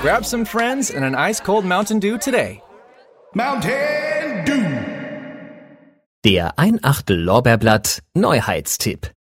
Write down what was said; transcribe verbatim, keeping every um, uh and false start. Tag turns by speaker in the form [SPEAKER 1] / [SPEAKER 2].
[SPEAKER 1] Grab some friends and an ice-cold Mountain Dew today.
[SPEAKER 2] Mountain Dew.
[SPEAKER 3] Der ein Achtel Lorbeerblatt Neuheitstipp.